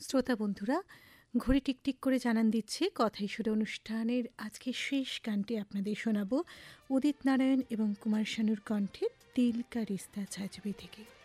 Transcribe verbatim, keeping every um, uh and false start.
শ্রোতা বন্ধুরা, ঘড়ি টিকটিক করে জানান দিচ্ছে কথাই সুরে অনুষ্ঠানের আজকের শেষ গানটি আপনাদের শোনাব উদিত নারায়ণ এবং কুমার শানুর কণ্ঠে দিল কা রিস্তা ছায়াছবি থেকে।